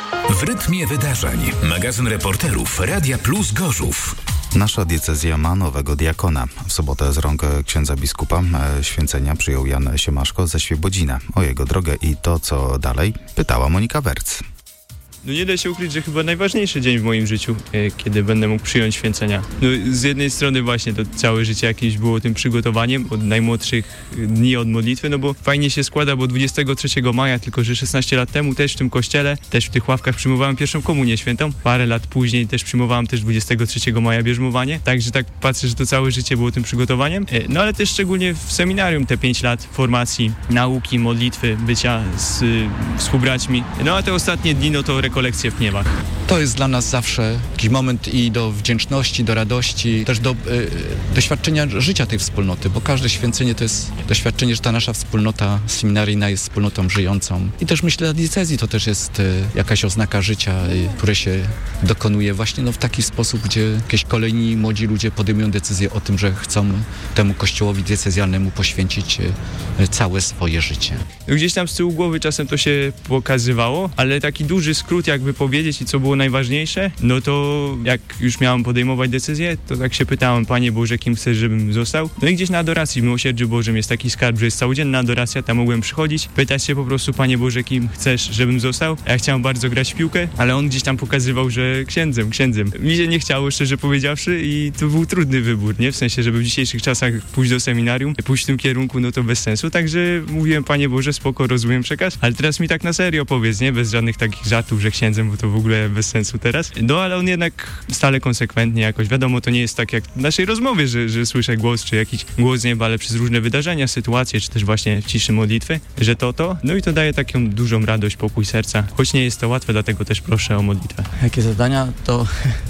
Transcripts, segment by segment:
W rytmie wydarzeń. Magazyn reporterów Radia Plus Gorzów. Nasza diecezja ma nowego diakona. W sobotę z rąk księdza biskupa święcenia przyjął Jan Siemaszko ze Świebodzina. O jego drogę i to, co dalej, pytała Monika Werc. No nie da się ukryć, że chyba najważniejszy dzień w moim życiu, kiedy będę mógł przyjąć święcenia. No z jednej strony właśnie to całe życie jakimś było tym przygotowaniem od najmłodszych dni od modlitwy, no bo fajnie się składa, bo 23 maja, tylko że 16 lat temu też w tym kościele, też w tych ławkach przyjmowałem pierwszą komunię świętą. Parę lat później też przyjmowałem też 23 maja bierzmowanie, także tak patrzę, że to całe życie było tym przygotowaniem. No ale też szczególnie w seminarium te 5 lat formacji, nauki, modlitwy, bycia z współbraćmi. No a te ostatnie dni, no to rekolekcje w Pniewach. To jest dla nas zawsze jakiś moment i do wdzięczności, do radości, też do doświadczenia życia tej wspólnoty, bo każde święcenie to jest doświadczenie, że ta nasza wspólnota seminaryjna jest wspólnotą żyjącą. I też myślę, że diecezji to też jest jakaś oznaka życia, które się dokonuje właśnie w taki sposób, gdzie jakieś kolejni młodzi ludzie podejmują decyzję o tym, że chcą temu kościołowi diecezjalnemu poświęcić całe swoje życie. Gdzieś tam z tyłu głowy czasem to się pokazywało, ale taki duży skrót jakby powiedzieć i co było najważniejsze, no to jak już miałem podejmować decyzję, to tak się pytałem, Panie Boże, kim chcesz, żebym został? No i gdzieś na adoracji w Miłosierdziu Bożym jest taki skarb, że jest całodzienna adoracja, tam mogłem przychodzić, pytać się po prostu, Panie Boże, kim chcesz, żebym został? A ja chciałem bardzo grać w piłkę, ale on gdzieś tam pokazywał, że księdzem. Mi się nie chciało, szczerze powiedziawszy, i to był trudny wybór, nie? W sensie, żeby w dzisiejszych czasach pójść do seminarium, pójść w tym kierunku, no to bez sensu, także mówiłem, Panie Boże, spoko, rozumiem przekaz, ale teraz mi tak na serio powiedz, nie? Bez żadnych takich żartów, że księdzem, bo to w ogóle bez sensu teraz. No ale on jednak stale konsekwentnie jakoś, wiadomo, to nie jest tak jak w naszej rozmowie, że słyszę głos, czy jakiś głos z nieba, ale przez różne wydarzenia, sytuacje, czy też właśnie w ciszy modlitwy, że to. No i to daje taką dużą radość, pokój serca. Choć nie jest to łatwe, dlatego też proszę o modlitwę. Jakie zadania, to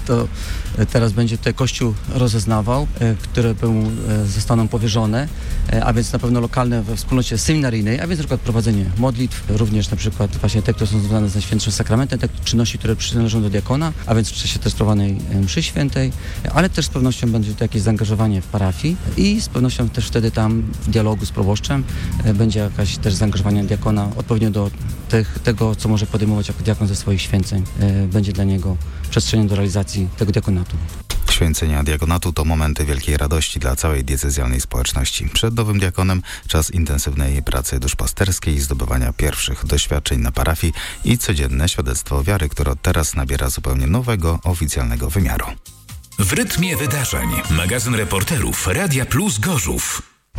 teraz będzie tutaj Kościół rozeznawał, które zostaną powierzone, a więc na pewno lokalne we wspólnocie seminaryjnej, a więc na przykład prowadzenie modlitw, również na przykład właśnie te, które są związane z Najświętszym Sakramentem, te czynności, które przynależą do diakona, a więc w czasie też sprawowanej mszy świętej, ale też z pewnością będzie to jakieś zaangażowanie w parafii i z pewnością też wtedy tam w dialogu z proboszczem będzie jakaś też zaangażowanie diakona odpowiednio do tego, co może podejmować jako diakon ze swoich święceń. Będzie dla niego przestrzenią do realizacji tego diakonatu. Święcenia diakonatu to momenty wielkiej radości dla całej diecezjalnej społeczności. Przed nowym diakonem czas intensywnej pracy duszpasterskiej, zdobywania pierwszych doświadczeń na parafii i codzienne świadectwo wiary, które teraz nabiera zupełnie nowego, oficjalnego wymiaru. W rytmie wydarzeń. Magazyn reporterów Radia Plus Gorzów.